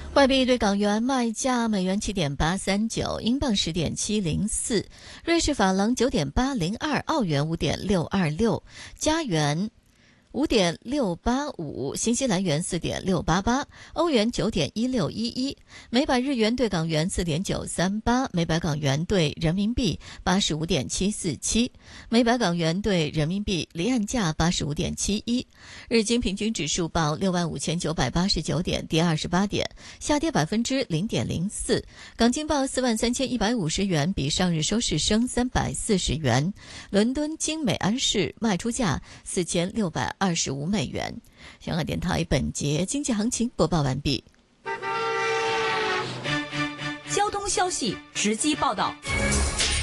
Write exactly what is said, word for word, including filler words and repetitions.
外币对港元卖价：美元七点八三九，英镑十点七零四，瑞士法郎九点八零二，澳元五点六二六，加元五点六八五，新西兰元四点六八八，欧元九点一六一一，每百日元对港元四点九三八，每百港元对人民币八十五点七四七，每百港元对人民币离岸价八十五点七一。日经平均指数报六万五千九百八十九点，跌二十八点，下跌百分之零点零四。港金报四万三千一百五十元，比上日收市升三百四十元。伦敦金美安士卖出价四千六百二十五美元。香港电台本节经济行情播报完毕。 交通消息直击报道。